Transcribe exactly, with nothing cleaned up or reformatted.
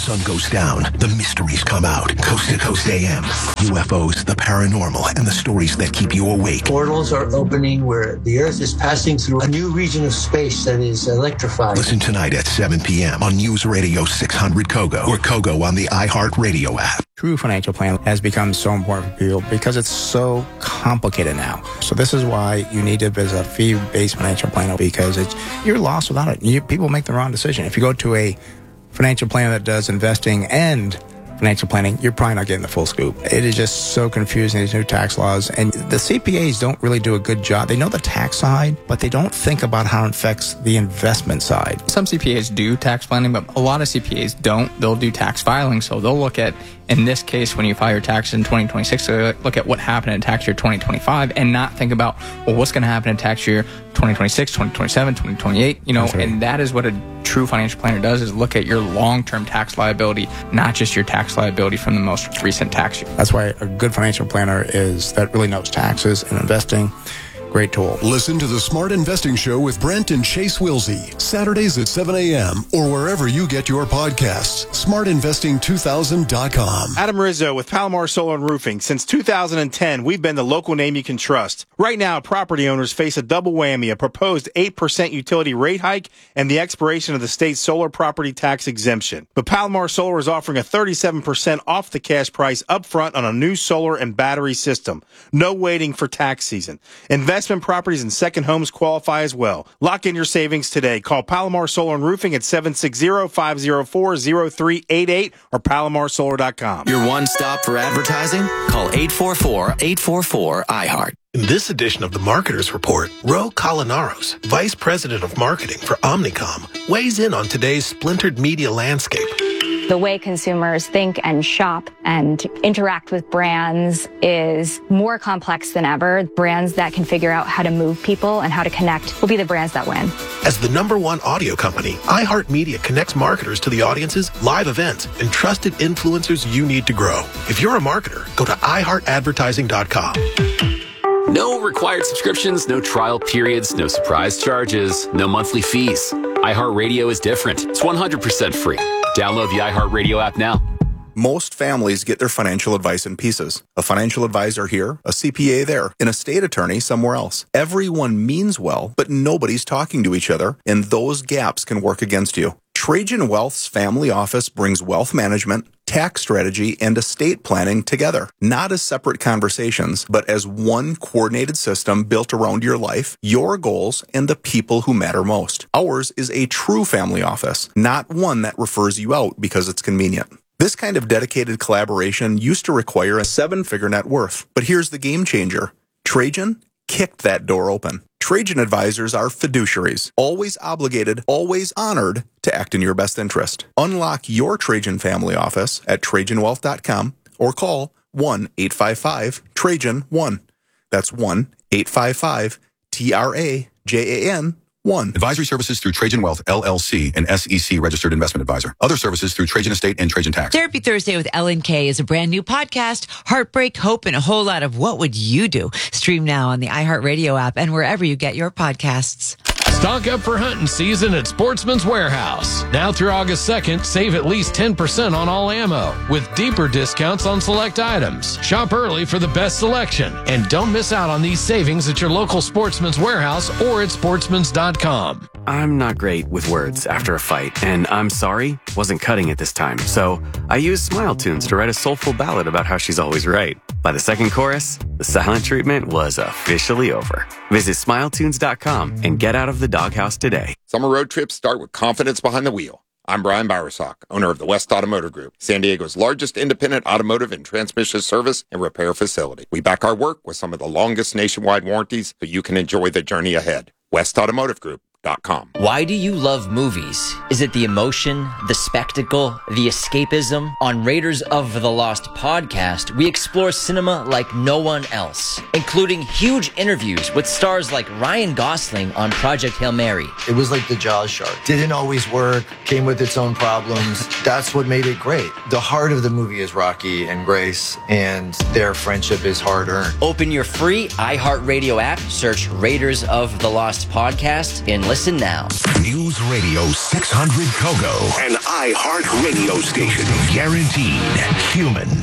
sun goes down, the mysteries come out. Coast to Coast A M. U F Os, the paranormal, and the stories that keep you awake. Portals are opening where the Earth is passing through a new region of space that is electrified. Listen tonight at seven p.m. on News Radio six hundred Kogo or Kogo on the iHeartRadio app. True financial plan has become so important for people because it's so complicated now. So this is why you need to visit a fee-based financial plan, because it's, you're lost without it. You, people make the wrong decision. If you go to a financial plan that does investing and financial planning, you're probably not getting the full scoop. It is just so confusing, these new tax laws. And the C P As don't really do a good job. They know the tax side, but they don't think about how it affects the investment side. Some C P As do tax planning, but a lot of C P As don't. They'll do tax filing. So they'll look at, in this case, when you file your taxes in twenty twenty-six, they'll look at what happened in tax year twenty twenty-five and not think about, well, what's going to happen in tax year twenty twenty-six, twenty twenty-seven, twenty twenty-eight, you know, right. And that is what a true financial planner does, is look at your long-term tax liability, not just your tax liability from the most recent tax year. That's why a good financial planner is that really knows taxes and investing. Great tool. Listen to the Smart Investing Show with Brent and Chase Wilsey, Saturdays at seven a.m. or wherever you get your podcasts. smart investing two thousand dot com. Adam Rizzo with Palomar Solar and Roofing. Since two thousand ten, we've been the local name you can trust. Right now, property owners face a double whammy, a proposed eight percent utility rate hike and the expiration of the state's solar property tax exemption. But Palomar Solar is offering a thirty-seven percent off the cash price up front on a new solar and battery system. No waiting for tax season. Invest Investment properties and second homes qualify as well. Lock in your savings today. Call Palomar Solar and Roofing at seven six zero, five zero four, zero three eight eight or palomar solar dot com. Your one stop for advertising? Call eight four four, eight four four, I heart. In this edition of the Marketers Report, Ro Colinaros, Vice President of Marketing for Omnicom, weighs in on today's splintered media landscape. The way consumers think and shop and interact with brands is more complex than ever. Brands that can figure out how to move people and how to connect will be the brands that win. As the number one audio company, iHeartMedia connects marketers to the audiences, live events, and trusted influencers you need to grow. If you're a marketer, go to i heart advertising dot com. No required subscriptions, no trial periods, no surprise charges, no monthly fees. iHeartRadio is different. It's one hundred percent free. Download the iHeartRadio app now. Most families get their financial advice in pieces. A financial advisor here, a C P A there, an estate attorney somewhere else. Everyone means well, but nobody's talking to each other, and those gaps can work against you. Trajan Wealth's family office brings wealth management, tax strategy, and estate planning together, not as separate conversations, but as one coordinated system built around your life, your goals, and the people who matter most. Ours is a true family office, not one that refers you out because it's convenient. This kind of dedicated collaboration used to require a seven-figure net worth, but here's the game changer. Trajan kicked that door open. Trajan advisors are fiduciaries, always obligated, always honored to act in your best interest. Unlock your Trajan family office at trajan wealth dot com or call one eight five five Trajan one. That's one eight five five T R A J A N one. Advisory services through Trajan Wealth, L L C, an S E C registered investment advisor. Other services through Trajan Estate and Trajan Tax. Therapy Thursday with Ellen Kay is a brand new podcast. Heartbreak, hope, and a whole lot of what would you do? Stream now on the iHeartRadio app and wherever you get your podcasts. Stock up for hunting season at Sportsman's Warehouse. Now through August second, save at least ten percent on all ammo with deeper discounts on select items. Shop early for the best selection and don't miss out on these savings at your local Sportsman's Warehouse or at sportsmans dot com. I'm not great with words after a fight, and I'm sorry, wasn't cutting it this time. So I used Smile Tunes to write a soulful ballad about how she's always right. By the second chorus, the silent treatment was officially over. Visit smile tunes dot com and get out of the doghouse today. Summer road trips start with confidence behind the wheel. I'm Brian Bowersock, owner of the West Automotive Group, San Diego's largest independent automotive and transmission service and repair facility. We back our work with some of the longest nationwide warranties so you can enjoy the journey ahead. West Automotive Group. Why do you love movies? Is it the emotion, the spectacle, the escapism? On Raiders of the Lost podcast, we explore cinema like no one else, including huge interviews with stars like Ryan Gosling on Project Hail Mary. It was like the Jaws shark. Didn't always work, came with its own problems. That's what made it great. The heart of the movie is Rocky and Grace, and their friendship is hard-earned. Open your free iHeartRadio app, search Raiders of the Lost podcast in Listen now. News Radio six hundred Kogo, an iHeart radio station. Guaranteed human.